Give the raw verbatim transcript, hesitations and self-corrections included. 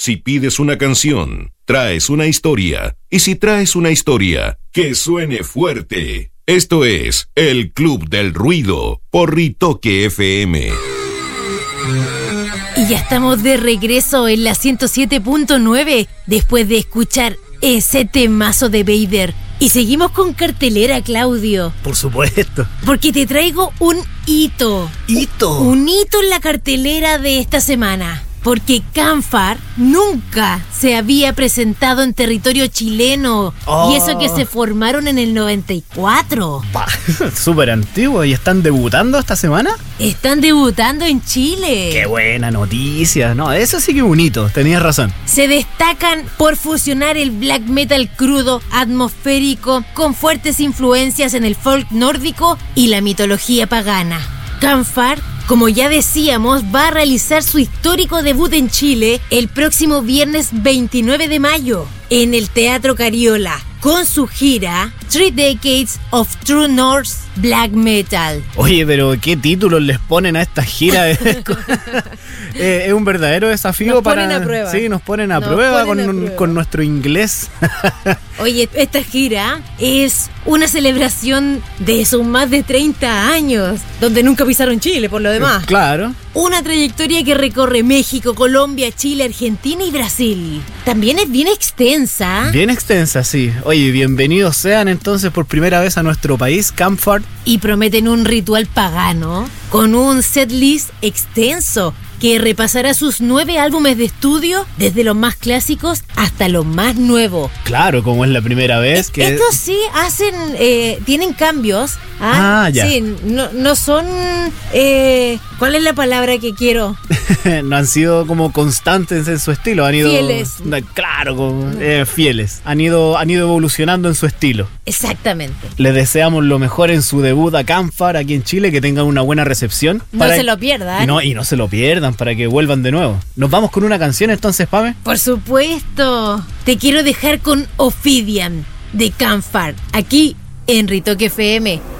Si pides una canción, traes una historia. Y si traes una historia, que suene fuerte. Esto es El Club del Ruido por Ritoque F M. Y ya estamos de regreso en la ciento siete punto nueve después de escuchar ese temazo de Vader. Y seguimos con cartelera, Claudio. Por supuesto. Porque te traigo un hito. ¿Hito? Un hito en la cartelera de esta semana. Porque Canfar nunca se había presentado en territorio chileno. Oh. Y eso que se formaron en el noventa y cuatro. Súper antiguo. ¿Y están debutando esta semana? Están debutando en Chile. ¡Qué buena noticia! No, eso sí que es un hito, tenías razón. Se destacan por fusionar el black metal crudo, atmosférico, con fuertes influencias en el folk nórdico y la mitología pagana. Canfar, como ya decíamos, va a realizar su histórico debut en Chile el próximo viernes veintinueve de mayo en el Teatro Cariola, con su gira Three Decades of True Norse Black Metal. Oye, pero ¿qué títulos les ponen a esta gira? eh, es un verdadero desafío nos para... Nos ponen a prueba. Sí, nos ponen a nos prueba, ponen con, a prueba con nuestro inglés. Oye, esta gira es una celebración de sus más de treinta años, donde nunca pisaron Chile, por lo demás. Claro. Una trayectoria que recorre México, Colombia, Chile, Argentina y Brasil. También es bien extensa. Bien extensa, sí. Oye, bienvenidos sean entonces por primera vez a nuestro país, Canfar. Y prometen un ritual pagano con un setlist extenso que repasará sus nueve álbumes de estudio, desde los más clásicos hasta los más nuevos. Claro, como es la primera vez que... Estos sí hacen, eh, tienen cambios. Ah, ah ya. Sí, no, no son... Eh, ¿Cuál es la palabra que quiero? No han sido como constantes en su estilo, han ido... Fieles. Claro, como, eh, fieles. Han ido, han ido evolucionando en su estilo. Exactamente. Les deseamos lo mejor en su debut a Canfar aquí en Chile, que tengan una buena recepción. No para... se lo pierdan. Y no, y no se lo pierdan, para que vuelvan de nuevo. ¿Nos vamos con una canción entonces, Pame? Por supuesto. Te quiero dejar con Ophidian de Canfar, aquí en Ritoque F M.